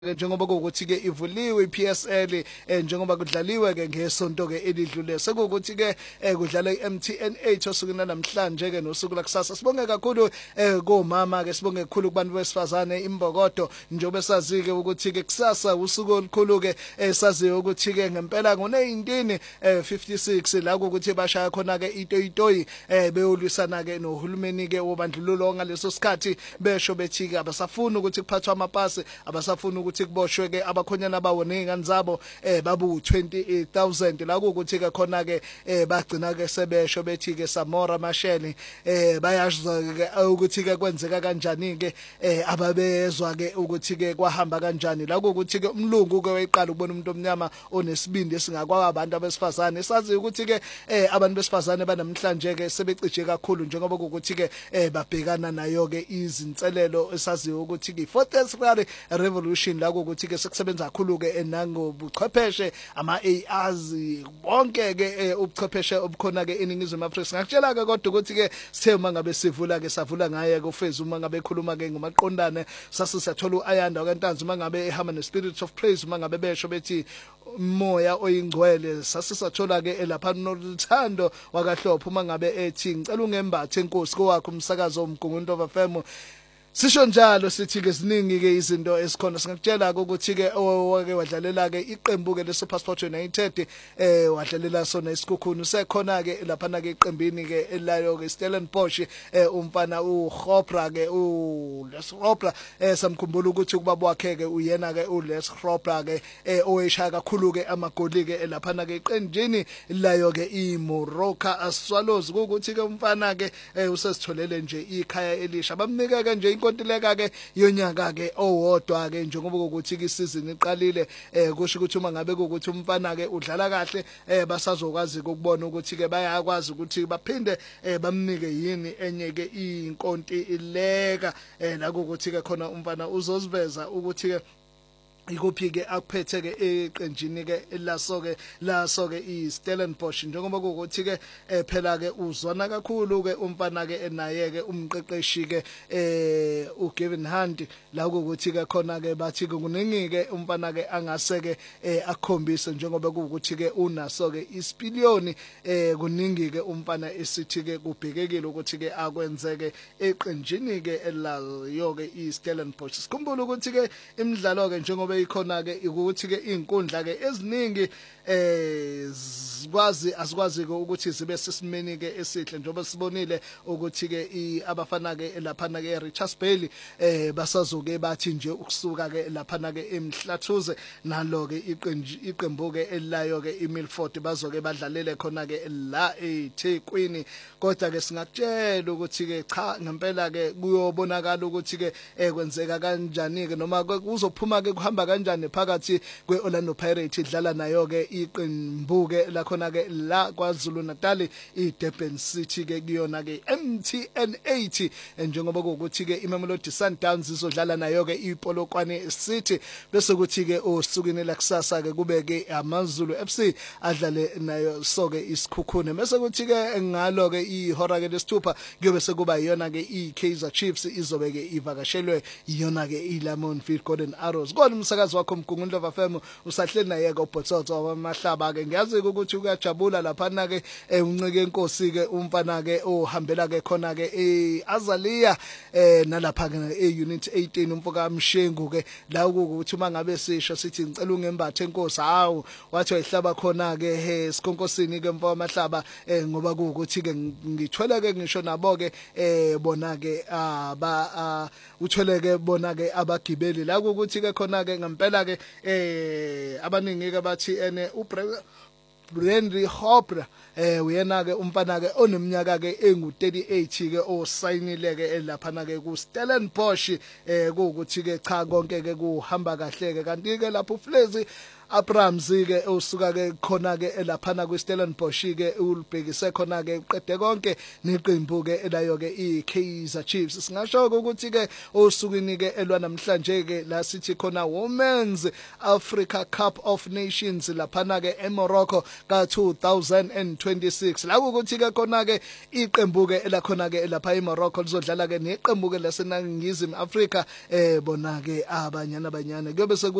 njengoba ukuthi ke ivuliwe iPSL njengoba kudlaliwe ke ngesonto ke elidlule sekuthi ke kudlala iMTN 8 osuku namhlanje ke nosuku lakusasa sibonge kakhulu komama ke sibonge kakhulu kubantu besifazane imbokodo njengoba sazi ke ukuthi ke kusasa usuku olukhulu ke saziyo ukuthi ke ngempela ngo19 56 la ukuthi bashaya khona ke itoyitoyi beyolwisana ke nohulumeni ke wobandlululo ngaleso sikhathi besho bethi ke abasafuna ukuthi kuphathwe amapasi abasafuna ukuthi kuboshwe ke abakhonyana bawo nezingane zabo babu 28000 la ukuthi ke khona ke bagcina ke sebesho bethi ke Samora Mashele bayazwa ke ukuthi ke kwenzeka kanjani ke ababezwa ke ukuthi ke kwahamba kanjani la ukuthi ke umlungu ke wayiqala ukubona umuntu omnyama onesibindi esingakwa abantu abesifazane sazi ukuthi ke abantu besifazane banamhlanje ke sebecije kakhulu njengoba ukuthi ke babhekana nayo ke izinselelo esaziyo ukuthi ke fourth revolution la ukuthi ke sekusebenza kakhulu ke nangobuchwepheshe ama AIs bonke ke ubuchwepheshe obukhona ke eningizimu Afrika ngakutshela ke kodwa ukuthi ke sithe mangabe sivula ke savula ngaye ku Facebook mangabe ekhuluma ke ngomaqondane sasisathola uAyanda kantanzi mangabe ehamba nespirit of praise mangabe besho bethi moya oyingcwele sasisathola ke lapha nothando wakaHlophe mangabe ethi ngicela ungembathe inkosi kwakho umsakazo omgungundo of FM sisho njalo sithi ke ziningi ke izinto esikhona singakutshela ukuthi ke owake wadlalela ke iqembu ke leSuperSport United wadlalela sona isikhukhuni sekhona ke lapha na ke iqembini ke elayo ke Stellenbosch umfana uGobra ke uLesgobra samkhumbula ukuthi ubaba wakhe ke uyena ke uLesgobra ke oweshaya kakhulu ke amagoli ke lapha na ke iqenjini layo ke iMoroka Swallows ukuthi ke umfana ke usesitholele nje ikhaya elisha bamnika ke nje inkontileka ke yonyaka ke owodwa ke njengoba ukuthi ke isizini iqalile kusho ukuthi uma ngabe ukuthi umfana ke udlala kahle basazokwazi ukubona ukuthi ke bayakwazi ukuthi baphinde bamnike yini enye ke inkontileka la ukuthi ke khona umfana uzoziveza ukuthi ke ikuphi ke akuphethe ke eqenjini ke laso ke iStellenbosch njengoba ukuthi ke phela ke uzwana kakhulu ke umfana ke naye ke umqeqeshi ke uGavin Hunt la ukuthi ke khona ke bathi kuningi ke umfana ke angase ke akhombise njengoba ukuthi ke unaso ke isipiliyoni kuningi ke umfana esithi ke kubhekekile ukuthi ke akwenzeke eqenjini ke elayo ke iStellenbosch sikhumbula ukuthi ke imidlalo ke njengoba ikhona ke ukuthi ke inkundla ke eziningi azikwazi ukuthi zibe sesimeni ke esihle njengoba sibonile ukuthi ke abafana ke lapha na ke Richards Bay basazoke bathi nje ukusuka ke lapha na ke eMhlathuze nalo ke iqembu ke elayo ke iMilford bazoke badlalele khona ke la eThekwini kodwa ke singakutshela ukuthi ke cha ngempela ke kuyobonakala ukuthi ke kwenzeka kanjani ke noma kuzophuma ke kuhamba kanjani phakathi kweOrlando Pirates idlala nayo ke iqembu ke la khona ke la kwaZulu Natal iDurban City ke kuyona ke MTN 8 njengoba ukuthi ke iMamelodi Sundowns izodlala nayo ke iPolokwane City bese kuthi ke osukwini lakusasa ke kube ke amaZulu FC adlale nayo so ke isikhukhune bese kuthi ke ngalo ke ihora ke lesithupha kuyobe sekuba yona ke iKaizer Chiefs izobe ke ivakashelwe yona ke iLemonfield Golden Arrows kodwa umsakazi wakho umgungundo of FM usahleli naye ke uBhotsozo wamahlaba ke ngiyazi ukuthi uyajabula lapha na ke uncike inkosi ke umfana ke ohambela ke khona ke eAzalia nalapha ke eUnit 18 umfoka Mshengu ke la ukuthi uma ngabe sisho sithi ngicela ungembathe inkosi hawo wathi wayihlaba khona ke sikonkosini ke mfowethu amahlaba ngoba ukuthi ke ngithwele ke ngisho nabo ke bona ke uthwele ke bona ke abagibeli la ukuthi ke khona ke ngempela ke abaningi ke bathi Henry Hopra uyena ke umfana ke oneminyaka ke engu38 ke osayinile ke lapha na ke ku Stellenbosch ukuthi ke cha konke ke kuhamba kahle ke kanti ke lapho uFlezi Abrams ke usuka ke khona ke elaphana kwiStellenbosch ke ulibhekise khona ke uqede konke neqembu ke elayo ke iKaizer Chiefs. Singasho ukuthi ke osukwini ke elwa namhlanje ke la sithi khona Women's Africa Cup of Nations laphana ke eMorocco ka 2026 la ukuthi ke khona ke iqembu ke elakhona ke lapha eMorocco lizodlala ke neqembu ke laseNingizimu Afrika bona ke abanyana kuyobe